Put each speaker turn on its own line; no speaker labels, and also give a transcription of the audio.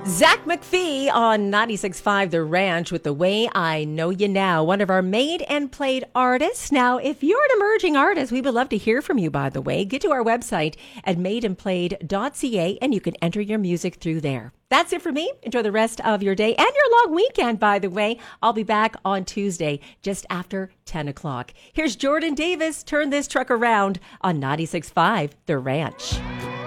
Zach McPhee on 96.5 The Ranch with The Way I Know You Now, one of our made and played artists. Now, if you're an emerging artist, we would love to hear from you, by the way. Get to our website at madeandplayed.ca and you can enter your music through there. That's it for me. Enjoy the rest of your day and your long weekend, by the way. I'll be back on Tuesday just after 10 o'clock. Here's Jordan Davis. Turn this truck around on 96.5 The Ranch.